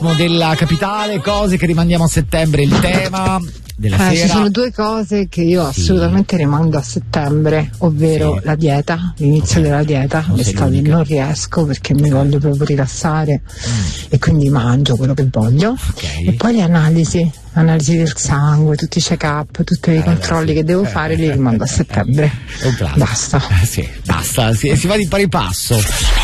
Della capitale, cose che rimandiamo a settembre, il tema della sera. Ci sono due cose che io assolutamente rimando a settembre, ovvero la dieta, l'inizio della dieta. L'estate non riesco perché mi voglio proprio rilassare e quindi mangio quello che voglio. E poi le analisi del sangue, tutti i check-up, tutti i controlli che devo fare li rimando a settembre. Basta. Basta, si va di pari passo.